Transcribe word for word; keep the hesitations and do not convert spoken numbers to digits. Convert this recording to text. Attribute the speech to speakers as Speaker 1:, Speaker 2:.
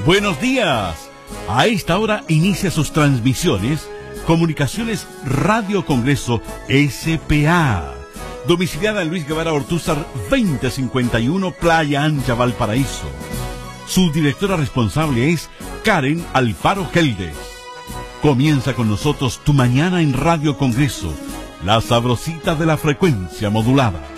Speaker 1: Buenos días. A esta hora inicia sus transmisiones Comunicaciones Radio Congreso S P A. Domiciliada en Luis Guevara Ortúzar veinte cincuenta y uno, Playa Ancha, Valparaíso. Su directora responsable es Karen Alfaro Geldes. Comienza con nosotros tu mañana en Radio Congreso, la sabrosita de la frecuencia modulada.